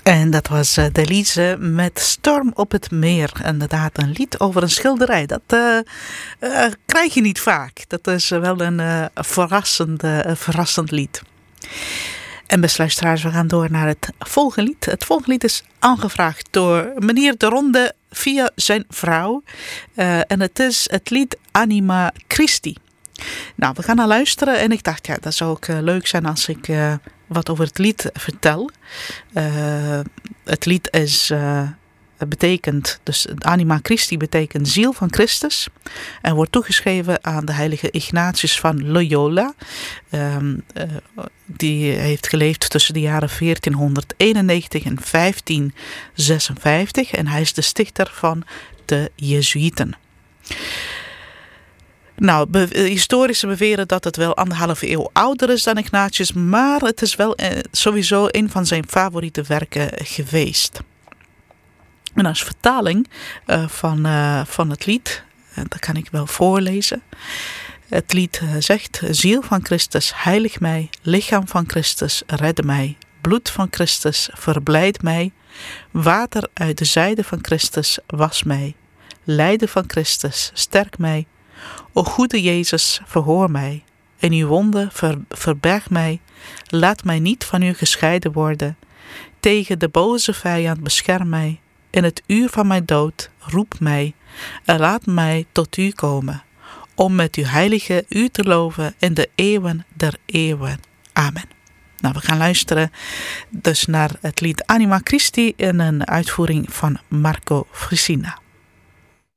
En dat was Delise met Storm op het meer. Inderdaad, een lied over een schilderij. Dat krijg je niet vaak. Dat is wel een verrassend lied. En beste luisteraars, we gaan door naar het volgende lied. Het volgende lied is aangevraagd door meneer De Ronde via zijn vrouw. En het is het lied Anima Christi. Nou, we gaan naar luisteren en ik dacht, ja, dat zou ook leuk zijn als ik wat over het lied vertel. Het lied betekent, dus Anima Christi betekent ziel van Christus. En wordt toegeschreven aan de heilige Ignatius van Loyola. Die heeft geleefd tussen de jaren 1491 en 1556. En hij is de stichter van de Jezuïeten. Nou, historici beweren dat het wel 1,5 eeuw ouder is dan Ignatius, maar het is wel sowieso een van zijn favoriete werken geweest. En als vertaling van het lied, dat kan ik wel voorlezen. Het lied zegt: ziel van Christus, heilig mij, lichaam van Christus, redde mij, bloed van Christus, verblijd mij, water uit de zijde van Christus, was mij, lijden van Christus, sterk mij. O goede Jezus, verhoor mij. In uw wonden verberg mij. Laat mij niet van u gescheiden worden. Tegen de boze vijand bescherm mij. In het uur van mijn dood roep mij. En laat mij tot u komen. Om met uw heilige u te loven in de eeuwen der eeuwen. Amen. Nou, we gaan luisteren dus naar het lied Anima Christi in een uitvoering van Marco Frisina.